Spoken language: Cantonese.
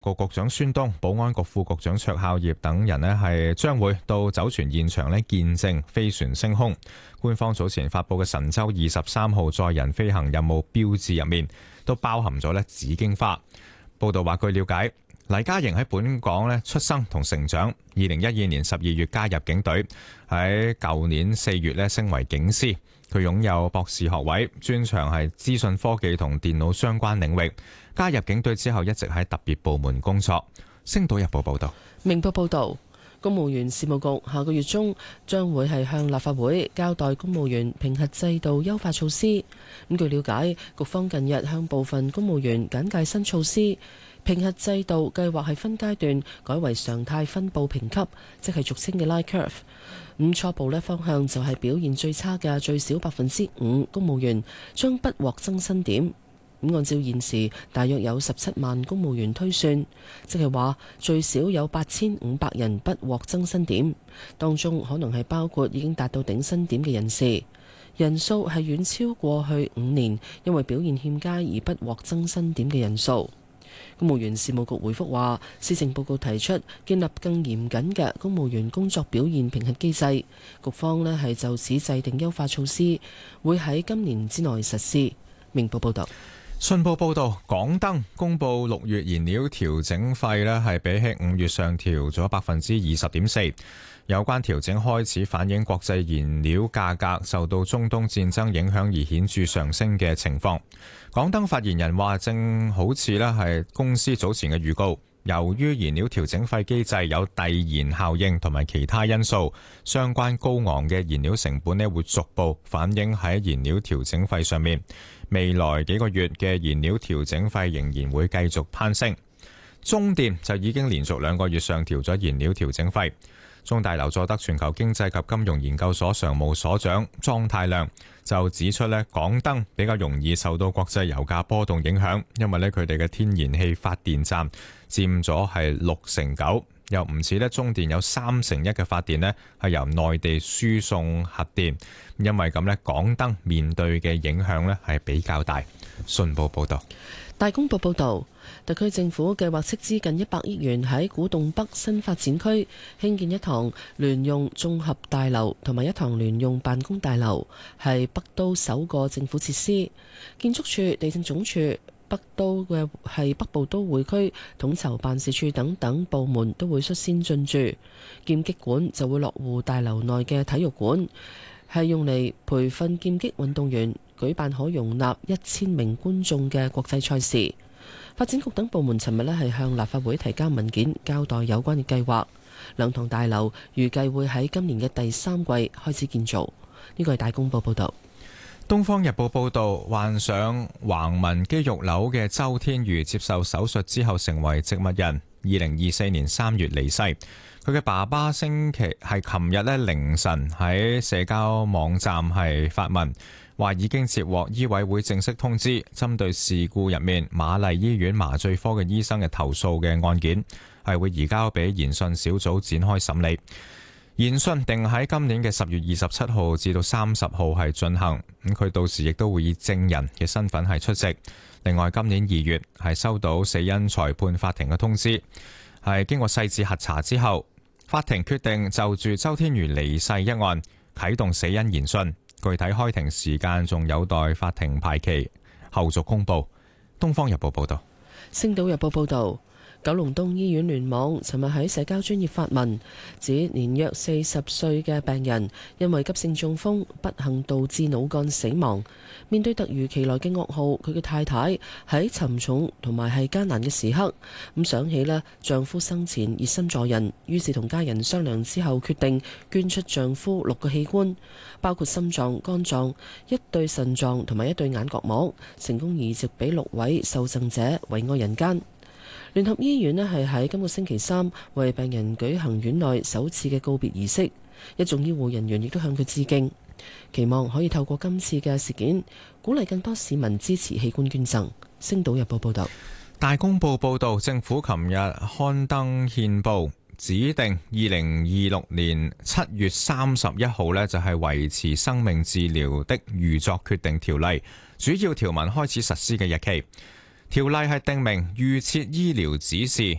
局局長孫東、保安局副局長卓孝業等人呢係將會到酒泉現場呢見證飛船升空。官方早前發布嘅神舟23號載人飛行任務標誌入面，都包含咗呢紫荊花。報道話，據了解，黎嘉瑩喺本港呢出生同成長，2012年12月加入警隊，喺舊年4月呢升為警司。佢擁有博士學位，專長係資訊科技同電腦相關領域。加入警隊之後，一直喺特別部門工作。星島日報報道。 明報報道，公務員事務局下個月中將會係向立法會交代公務員評核制度優化措施。咁據了解，局方近日向部分公務員簡介新措施。評核制度計劃係分階段改為常態分佈評級，即係俗稱嘅 Line Curve。咁初步方向就係表現最差嘅最少5%公務員將不獲增薪點。咁按照現時大約有17萬公務員推算，即係話最少有8500人不獲增薪點，當中可能係包括已經達到頂薪點嘅人士，人數係遠超過去5年因為表現欠佳而不獲增薪點嘅人數。公務員事務局回覆話，施政報告提出建立更嚴謹嘅公務員工作表現評核機制，局方呢係就此制定優化措施，會喺今年之內實施。明報報道。 信報報導，港燈公布6月燃料調整費呢係比起5月上調咗20.4%。有關調整開始反映國際燃料價格受到中東戰爭影響而顯著上升嘅情況。港燈發言人話，正好似呢係公司早前嘅預告，由於燃料調整費機制有遞延效應同埋其他因素，相關高昂嘅燃料成本呢會逐步反映喺燃料調整費上面。未來幾個月嘅燃料調整費仍然會繼續攀升。中電就已經連續2個月上調咗燃料調整費。中大劉佐德全球經濟及金融研究所常務所長莊太亮就指出呢，港燈比較容易受到國際油價波動影響，因為呢佢哋嘅天然氣發電站佔咗係69%，又唔似呢中電有1/3嘅發電呢係由內地輸送核電，因為咁呢港燈面對嘅影響呢係比較大。信報報道。 大公報報導，特區政府計劃斥資近100億元喺古洞北新發展區興建一幢聯用綜合大樓同埋一幢聯用辦公大樓，係北都首個政府設施。建築署、地政總署、北部都會區統籌辦事處等等部門都會率先進駐。劍擊館就會落戶大樓內嘅體育館，係用嚟培訓劍擊運動員，舉辦可容納1000名觀眾嘅國際賽事。發展局等部門尋日係向立法會提交文件，交代有關嘅計劃。兩幢大樓預計會喺今年嘅第3季開始建造。呢個係大公報報導。 東方日報報導，患上橫紋肌肉瘤嘅周天瑜接受手術之後成為植物人。2024年3月離世。佢嘅爸爸星期係琴日凌晨喺社交網站係發文，話已經接獲醫委會正式通知，針對事故入面瑪麗醫院麻醉科嘅醫生嘅投訴嘅案件，係會移交俾研訊小組展開審理。研訊定喺今年嘅10月27號至到30號係進行，咁佢到時亦都會以證人嘅身份係出席。另外，今年2月係收到死因裁判法庭嘅通知，係經過細緻核查之後，法庭決定就住周天瑜離世一案啟動死因研訊，具體開庭時間仲有待法庭排期後續公佈。東方日報報道。 星島日報報道，九龍東醫院聯網尋日喺社交專頁發文，指年約40歲嘅病人因為急性中風不幸導致腦幹死亡。面對突如其來嘅噩耗，佢嘅太太喺沉重同埋係艱難嘅時刻，咁想起咧丈夫生前熱心助人，於是同家人商量之後決定捐出丈夫6個器官，包括心臟、肝臟、1對腎臟同埋1對眼角膜，成功移植俾6位受贈者，遺愛人間。聯合醫院係喺今個星期3為病人舉行院內首次嘅告別儀式，一眾醫護人員亦都向佢致敬，期望可以透過今次嘅事件，鼓勵更多市民支持器官捐贈。星島日報報道。 大公報報道，政府琴日刊登憲報，指定2026年7月31號就係維持生命治療的預作決定條例主要條文開始實施嘅日期。 條例係訂明預設醫療指示，